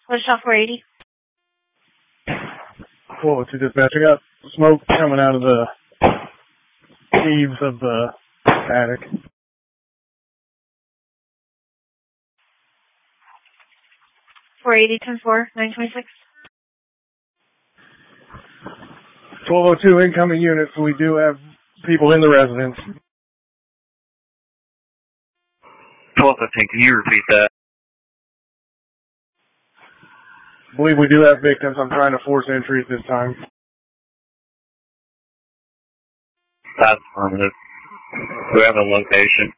What's off 480? Whoa, to dispatch. I got smoke coming out of the eaves of the attic. $480, 926. 1202 incoming units. We do have people in the residence. 1215, can you repeat that? I believe we do have victims. I'm trying to force entry at this time. That's affirmative. We have a location.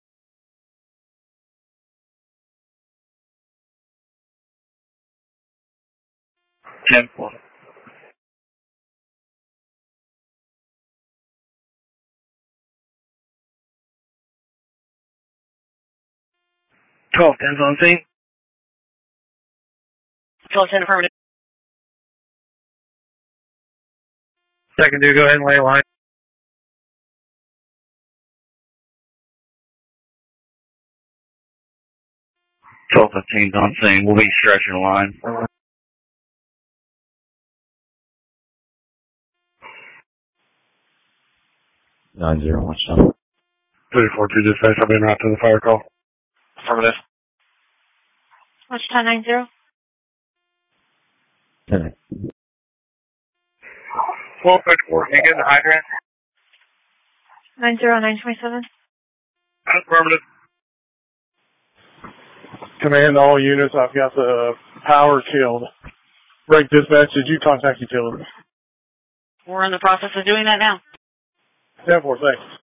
Temple. 1210's on scene. 1210 affirmative. Second dude, go ahead and lay a line. 1215's on scene. We'll be stretching a line. 9-0, watch out. 342 dispatch, I've been right to the fire call. Affirmative. Watch time 90. 10. 1254, can you get the hydrant? 90, 927. Affirmative. Command all units, I've got the power killed. Break dispatch, did you contact utilities? We're in the process of doing that now. 10-4, thanks.